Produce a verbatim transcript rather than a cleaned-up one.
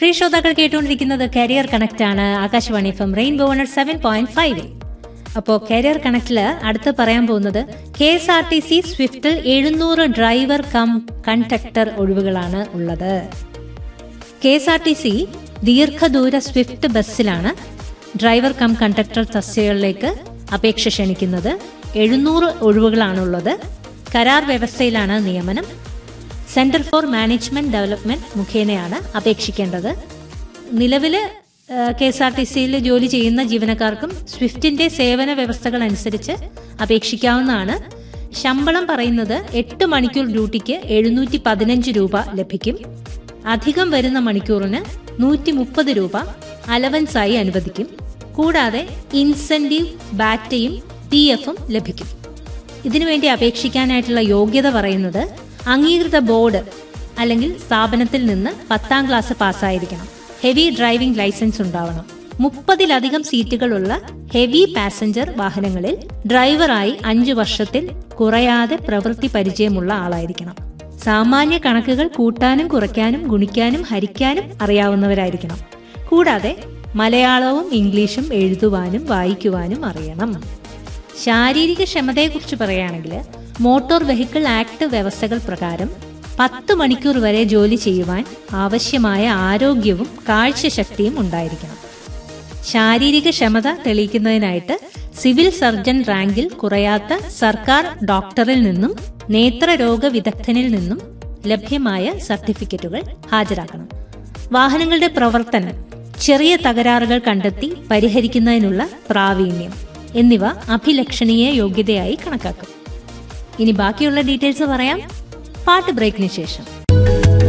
പ്രിയ ശ്രോതാക്കൾ കേട്ടുകൊണ്ടിരിക്കുന്നത് career connect ആണ്, Akashvani F M rainbow seven point five. അപ്പോൾ കരിയർ കണക്റ്റില് അടുത്ത് പറയാൻ പോകുന്നത് K S R T C സ്വിഫ്റ്റിൽ എഴുന്നൂറ് ഡ്രൈവർ കം കണ്ടക്ടർ ഒഴിവുകളാണ് ഉള്ളത്. K S R T C ദീർഘദൂര സ്വിഫ്റ്റ് ബസ്സിലാണ് ഡ്രൈവർ കം കണ്ടക്ടർ തസ്തികകളിലേക്ക് അപേക്ഷ ക്ഷണിക്കുന്നത്. എഴുന്നൂറ് ഒഴിവുകളാണുള്ളത്. കരാർ വ്യവസ്ഥയിലാണ് നിയമനം. സെന്റർ ഫോർ മാനേജ്മെന്റ് ഡെവലപ്മെന്റ് മുഖേനയാണ് അപേക്ഷിക്കേണ്ടത്. നിലവില് കെ എസ് ആർ ടി സിയിൽ ജോലി ചെയ്യുന്ന ജീവനക്കാർക്കും സ്വിഫ്റ്റിന്റെ സേവന വ്യവസ്ഥകൾ അനുസരിച്ച് അപേക്ഷിക്കാവുന്നതാണ്. ശമ്പളം പറയുന്നത് എട്ട് മണിക്കൂർ ഡ്യൂട്ടിക്ക് എഴുന്നൂറ്റി പതിനഞ്ച് രൂപ ലഭിക്കും. അധികം വരുന്ന മണിക്കൂറിന് നൂറ്റി മുപ്പത് രൂപ അലവൻസായി അനുവദിക്കും. കൂടാതെ ഇൻസെന്റീവ്, ബാറ്റയും പി എഫും ലഭിക്കും. ഇതിനുവേണ്ടി അപേക്ഷിക്കാനായിട്ടുള്ള യോഗ്യത പറയുന്നത് അംഗീകൃത ബോർഡ് അല്ലെങ്കിൽ സ്ഥാപനത്തിൽ നിന്ന് പത്താം ക്ലാസ് പാസ്സായിരിക്കണം. ഹെവി ഡ്രൈവിംഗ് ലൈസൻസ് ഉണ്ടാവണം. മുപ്പതിലധികം സീറ്റുകളുള്ള ഹെവി പാസഞ്ചർ വാഹനങ്ങളിൽ ഡ്രൈവറായി അഞ്ചു വർഷത്തിൽ കുറയാതെ പ്രവൃത്തി പരിചയമുള്ള ആളായിരിക്കണം. സാമാന്യ കണക്കുകൾ കൂട്ടാനും കുറയ്ക്കാനും ഗുണിക്കാനും ഹരിക്കാനും അറിയാവുന്നവരായിരിക്കണം. കൂടാതെ മലയാളവും ഇംഗ്ലീഷും എഴുതുവാനും വായിക്കുവാനും അറിയണം. ശാരീരിക ക്ഷമതയെക്കുറിച്ച് പറയുകയാണെങ്കിൽ മോട്ടോർ വെഹിക്കിൾ ആക്ട് വ്യവസ്ഥകൾ പ്രകാരം പത്ത് മണിക്കൂർ വരെ ജോലി ചെയ്യുവാൻ ആവശ്യമായ ആരോഗ്യവും കാഴ്ചശക്തിയും ഉണ്ടായിരിക്കണം. ശാരീരിക ക്ഷമത തെളിയിക്കുന്നതിനായിട്ട് സിവിൽ സർജൻ റാങ്കിൽ കുറയാത്ത സർക്കാർ ഡോക്ടറിൽ നിന്നും നേത്രരോഗ വിദഗ്ധനിൽ നിന്നും ലഭ്യമായ സർട്ടിഫിക്കറ്റുകൾ ഹാജരാക്കണം. വാഹനങ്ങളുടെ പ്രവർത്തനം, ചെറിയ തകരാറുകൾ കണ്ടെത്തി പരിഹരിക്കുന്നതിനുള്ള പ്രാവീണ്യം എന്നിവ അഭിലഷണീയ യോഗ്യതയായി കണക്കാക്കും. ഇനി ബാക്കിയുള്ള ഡീറ്റെയിൽസ് പറയാം പാട്ട് ബ്രേക്കിന് ശേഷം.